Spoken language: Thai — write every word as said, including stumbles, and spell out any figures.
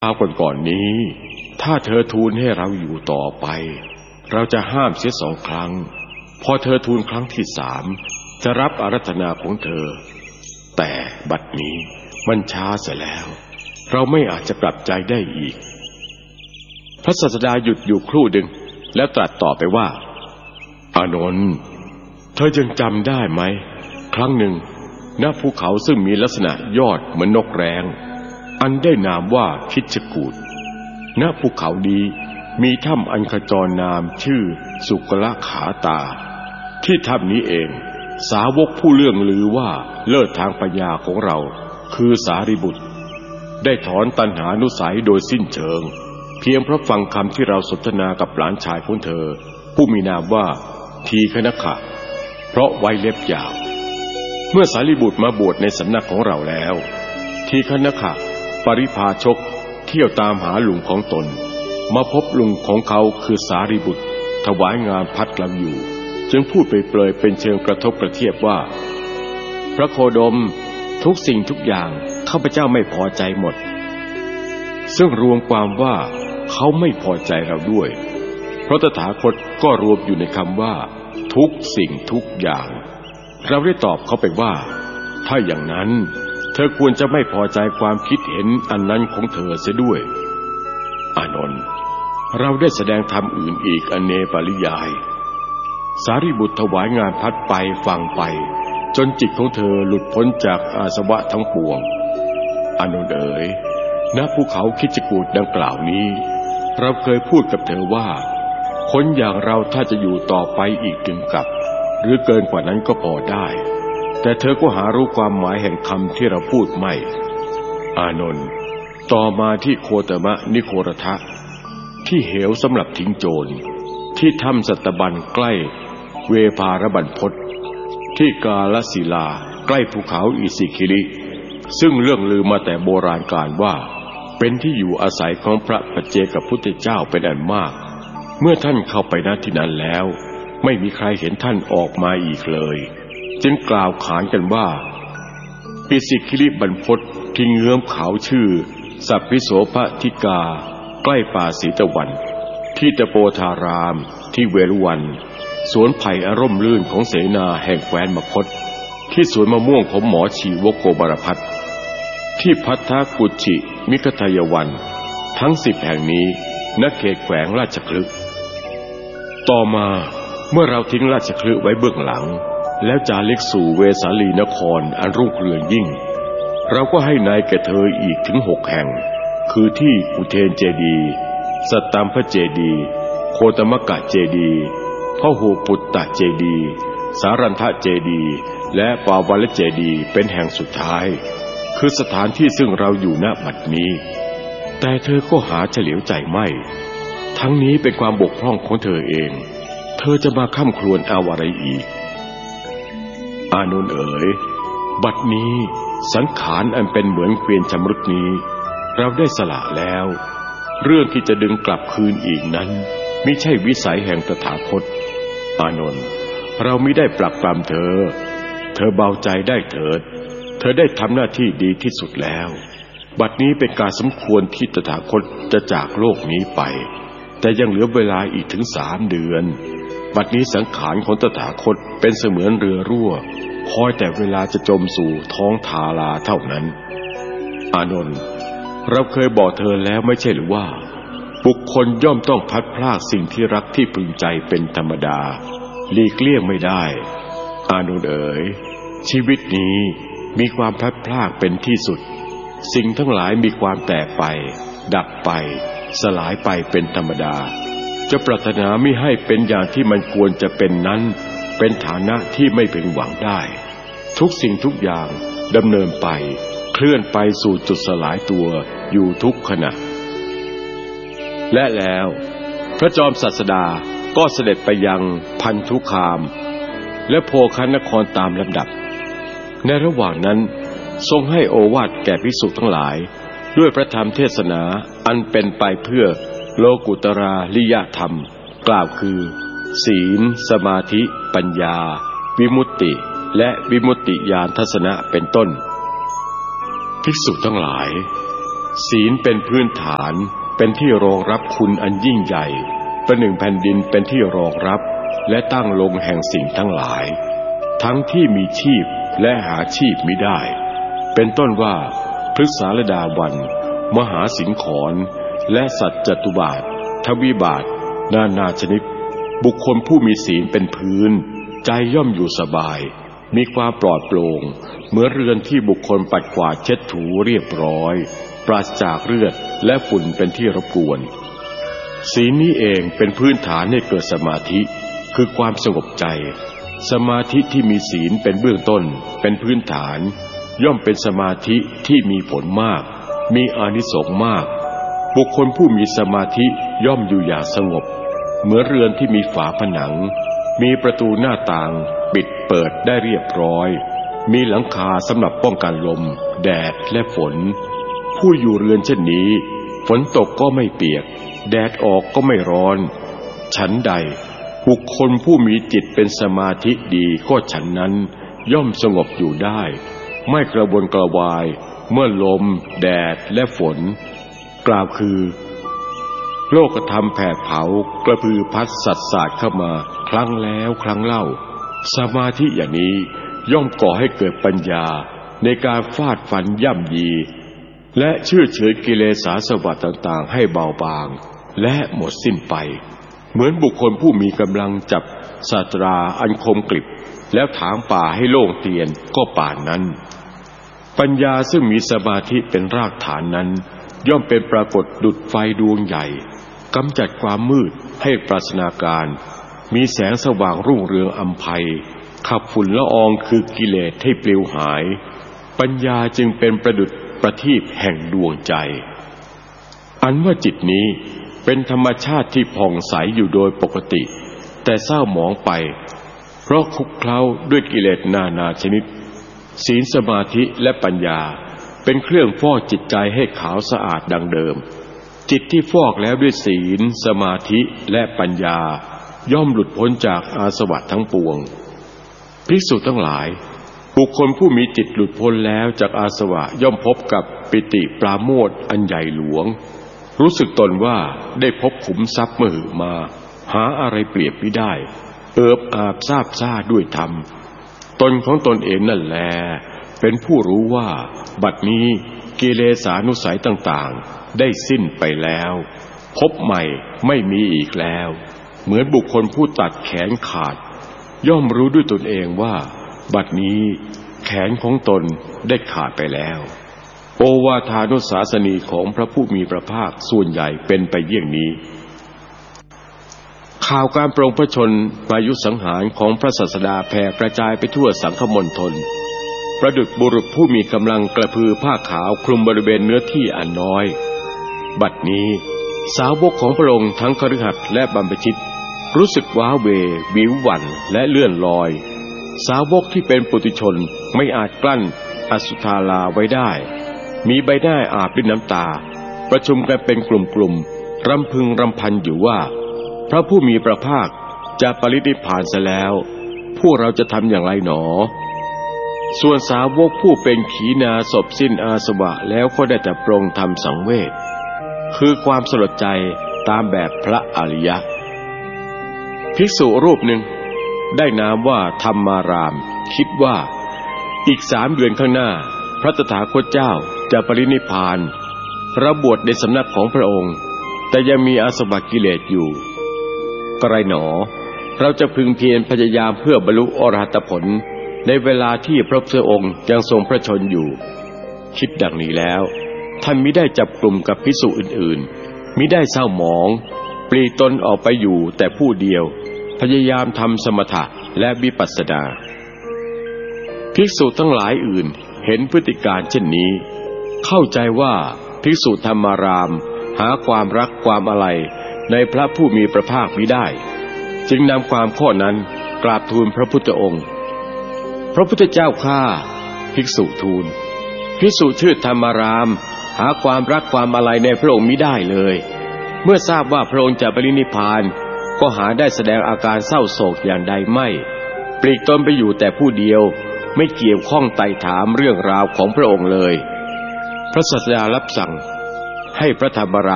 คราวก่อนๆนี้ถ้าเธอทูลให้เราอยู่ต่อไปเราจะห้ามเสียสองครั้งพอเธอทูลครั้งที่สามจะรับอาราธนาของเธอแต่บัดนี้มันช้าเสียแล้วเราไม่อาจจะกลับใจได้อีกพระศาสดาหยุดอยู่ครู่หนึ่งแล้วตรัสต่อไปว่าอานนท์เธอยังจำได้ไหมครั้งหนึ่งณภูเขาซึ่งมีลักษณะยอดเหมือนนกแร้งอันได้นามว่าคิชกูฏณภูเขานี้มีถ้ำอันขจรนามชื่อสุกลขาตาที่ถ้ำนี้เองสาวกผู้เลื่องลือว่าเลิศทางปัญญาของเราคือสารีบุตรได้ถอนตัณหานุสัยโดยสิ้นเชิงเพียงเพราะฟังคำที่เราสนทนากับหลานชายของเธอผู้มีนามว่าทีฆนขะเพราะไว้เล็บยาวเมื่อสารีบุตรมาบวชในสำนักของเราแล้วทีฆนขะปริพาชกเที่ยวตามหาลุงของตนมาพบลุงของเขาคือสารีบุตรถวายงานพัดเราอยู่จึงพูดไปเปรยเป็นเชิงกระทบกระเทียบว่าพระโคดมทุกสิ่งทุกอย่างข้าพเจ้าไม่พอใจหมดซึ่งรวมความว่าเขาไม่พอใจเราด้วยเพราะตถาคตก็รวมอยู่ในคำว่าทุกสิ่งทุกอย่างเราได้ตอบเขาไปว่าถ้าอย่างนั้นเธอควรจะไม่พอใจความคิดเห็นอันนั้นของเธอเสียด้วยอานนท์เราได้แสดงธรรมอื่นอีกอเนปริยายสารีบุตรถวายงานพัดไปฟังไปจนจิตของเธอหลุดพ้นจากอาสวะทั้งปวงอานนท์เอ๋ยณภูเขาคิชกูฏดังกล่าวนี้เราเคยพูดกับเธอว่าคนอย่างเราถ้าจะอยู่ต่อไปอีกถึงกับหรือเกินกว่านั้นก็พอได้แต่เธอก็หารู้ความหมายแห่งคำที่เราพูดไม่อานนท์ต่อมาที่โคตมะนิโครทะที่เหวสำหรับทิ้งโจรที่ถ้ำสัตบัญใกล้เวภารบรรพตที่กาลศิลาใกล้ภูเขาอิสิคิริซึ่งเรื่องลือมาแต่โบราณกาลว่าเป็นที่อยู่อาศัยของพระปัจเจกพุทธเจ้าเป็นอันมากเมื่อท่านเข้าไปณที่นั้นแล้วไม่มีใครเห็นท่านออกมาอีกเลยจึงกล่าวขานกันว่าอิสิคิริบรรพตที่เงื้อมเขาชื่อสัพพิโสภทิกาใกล้ป่าสีตะวันที่ตะโปธารามที่เวรุวันสวนไผ่อร่มรื่นของเสนาแห่งแคว้นมคธที่สวนมะม่วงของหมอชีวโกบารพัฒน์ที่พัทธกุจฉิมิคทายวันทั้งสิบแห่งนี้ณเขตแขวงราชคฤห์ต่อมาเมื่อเราทิ้งราชคฤห์ไว้เบื้องหลังแล้วจาริกสู่เวสาลีนครอันรุ่งเรืองยิ่งเราก็ให้นายแก่เธออีกถึงหกแห่งคือที่อุเทนเจดีสัตตัมพเจดีโคตมกะเจดีพหูปุตตะเจดีสารันทะเจดีและปาวลเจดีเป็นแห่งสุดท้ายคือสถานที่ซึ่งเราอยู่ณบัดนี้แต่เธอก็หาเฉลียวใจไม่ทั้งนี้เป็นความบกพร่องของเธอเองเธอจะมาค่ำครวญเอาอะไรอีกอานนท์เอ๋ยบัดนี้สังขารอันเป็นเหมือนเกวียนชำรุดนี้เราได้สละแล้วเรื่องที่จะดึงกลับคืนอีกนั้นมิใช่วิสัยแห่งตถาคตอานนท์เรามิได้ปลักปรำเธอเธอเบาใจได้เถิดเธอได้ทำหน้าที่ดีที่สุดแล้วบัดนี้เป็นการสมควรที่ตถาคตจะจากโลกนี้ไปแต่ยังเหลือเวลาอีกถึงสามเดือนบัดนี้สังขารของตถาคตเป็นเสมือนเรือรั่วคอยแต่เวลาจะจมสู่ท้องทาราเท่านั้นอานนท์เราเคยบอกเธอแล้วไม่ใช่หรือว่าบุคคลย่อมต้องพัดพรากสิ่งที่รักที่พึงใจเป็นธรรมดาหลีกเลี่ยงไม่ได้อานนท์เอ๋ยชีวิตนี้มีความพัดพรากเป็นที่สุดสิ่งทั้งหลายมีความแตกไปดับไปสลายไปเป็นธรรมดาจะปรารถนามิให้เป็นอย่างที่มันควรจะเป็นนั้นเป็นฐานะที่ไม่พึงหวังได้ทุกสิ่งทุกอย่างดำเนินไปเคลื่อนไปสู่จุดสลายตัวอยู่ทุกขณะและแล้วพระจอมศาสดาก็เสด็จไปยังพันธุคามและโภคนครตามลำดับในระหว่างนั้นทรงให้โอวาทแก่ภิกษุทั้งหลายด้วยพระธรรมเทศนาอันเป็นไปเพื่อโลกุตราลิยธรรมกล่าวคือศีลสมาธิปัญญาวิมุตติและวิมุตติญาณทัศนะเป็นต้นภิกษุทั้งหลายศีลเป็นพื้นฐานเป็นที่รองรับคุณอันยิ่งใหญ่ประหนึ่งแผ่นดินเป็นที่รองรับและตั้งลงแห่งสิ่งทั้งหลายทั้งที่มีชีพและหาชีพมิได้เป็นต้นว่าพฤกษาลดาวันมหาสิงขรและสัตว์จตุบาททวิบาทนานาชนิดบุคคลผู้มีศีลเป็นพื้นใจย่อมอยู่สบายมีความปลอดโปร่งเหมือนเรือนที่บุคคลปัดกวาดเช็ดถูเรียบร้อยปราศจากเลือดและฝุ่นเป็นที่รบกวนศีลนี้เองเป็นพื้นฐานให้เกิดสมาธิคือความสงบใจสมาธิที่มีศีลเป็นเบื้องต้นเป็นพื้นฐานย่อมเป็นสมาธิที่มีผลมากมีอานิสงส์มากบุคคลผู้มีสมาธิย่อมอยู่อย่างสงบเหมือนเรือนที่มีฝาผนังมีประตูหน้าต่างปิดเปิดได้เรียบร้อยมีหลังคาสำหรับป้องกันลมแดดและฝนผู้อยู่เรือนเช่นนี้ฝนตกก็ไม่เปียกแดดออกก็ไม่ร้อนฉันใดบุคคลผู้มีจิตเป็นสมาธิดีก็ฉันนั้นย่อมสงบอยู่ได้ไม่กระวนกระวายเมื่อลมแดดและฝนกล่าวคือโลกธรรมแผดเผากระพือพัดสัดสาดเข้ามาครั้งแล้วครั้งเล่าสมาธิอย่างนี้ย่อมก่อให้เกิดปัญญาในการฟาดฟันย่ำยีและเชื่อเฉยกิเลสอาสวะต่างๆให้เบาบางและหมดสิ้นไปเหมือนบุคคลผู้มีกำลังจับสาตราอันคมกริบแล้วถางป่าให้โล่งเตียนก็ป่านนั้นปัญญาซึ่งมีสมาธิเป็นรากฐานนั้นย่อมเป็นปรากฏดุจไฟดวงใหญ่กำจัดความมืดให้ปราศนาการมีแสงสว่างรุ่งเรืองอำไพขับฝุ่นละอองคือกิเลสให้ปลิวหายปัญญาจึงเป็นประดุจประทีปแห่งดวงใจอันว่าจิตนี้เป็นธรรมชาติที่ผ่องใสอยู่โดยปกติแต่เศร้าหมองไปเพราะคลุกเคล้าด้วยกิเลสนานาชนิดศีลสมาธิและปัญญาเป็นเครื่องฟอกจิตใจให้ขาวสะอาดดังเดิมจิตที่ฟอกแล้วด้วยศีลสมาธิและปัญญาย่อมหลุดพ้นจากอาสวะทั้งปวงภิกษุทั้งหลายบุคคลผู้มีจิตหลุดพ้นแล้วจากอาสวะย่อมพบกับปิติปราโมทย์อันใหญ่หลวงรู้สึกตนว่าได้พบขุมทรัพย์มหึมาหาอะไรเปรียบไม่ได้เอิบอาบซาบซ่าด้วยธรรมตนของตนเองนั่นแลเป็นผู้รู้ว่าบัดนี้กิเลสานุสัยต่างๆได้สิ้นไปแล้วพบใหม่ไม่มีอีกแล้วเหมือนบุคคลผู้ตัดแขนขาดย่อมรู้ด้วยตนเองว่าบัดนี้แขนของตนได้ขาดไปแล้วโอวาทานุสาสนีของพระผู้มีพระภาคส่วนใหญ่เป็นไปเยี่ยงนี้ข่าวการปรงพระชนมายุสังหารของพระศาสดาแผ่กระจายไปทั่วสังคมณฑลประดุจบุรุษผู้มีกำลังกระพือผ้าขาวคลุมบริเวณเนื้อที่อันน้อยบัดนี้สาวกของพระองค์ทั้งคฤหัสถ์และบรรพชิตรู้สึกว้าเหววิวหวั่นและเลื่อนลอยสาวกที่เป็นปุถุชนไม่อาจกลั้นอสุธาลาไว้ได้มีใบหน้าอาบด้วยน้ำตาประชุมกันเป็นกลุ่มๆรำพึงรำพันอยู่ว่าพระผู้มีพระภาคจะปรินิพพานเสียแล้วพวกเราจะทำอย่างไรหนอส่วนสาวกผู้เป็นขีณาสพสิ้นอาสวะแล้วก็ได้แต่ปรงทำสังเวชคือความสลดใจตามแบบพระอริยะภิกษุรูปหนึ่งได้นามว่าธรรมารามคิดว่าอีกสามเดือนข้างหน้าพระตถาคตเจ้าจะปรินิพพานเราบวชในสำนักของพระองค์แต่ยังมีอาสวะกิเลสอยู่กระไรหนอเราจะพึงเพียรพยายามเพื่อบรรลุอรหัตผลในเวลาที่พระพุทธองค์ยังทรงพระชนอยู่คิดดังนี้แล้วท่านมิได้จับกลุ่มกับภิกษุอื่นๆมิได้เศร้าหมองปลีกตนออกไปอยู่แต่ผู้เดียวพยายามทำสมถะและวิปัสสนาภิกษุทั้งหลายอื่นเห็นพฤติการเช่นนี้เข้าใจว่าภิกษุธรรมารามหาความรักความอะไรในพระผู้มีพระภาคมิได้จึงนำความข้อนั้นกราบทูลพระพุทธองค์พระพุทธเจ้าข้าภิกษุทูลภิกษุชื่อธรรมารามหาความรักความอะไรในพระองค์มิได้เลยเมื่อทราบว่าพระองค์จะปรินิพพานก็หาได้แสดงอาการเศร้าโศกอย่างใดไม่ปลีกตนไปอยู่แต่ผู้เดียวไม่เกี่ยวข้องไต่ถามเรื่องราวของพระองค์เลยพระศาสดารับสั่งให้พระธรรมรา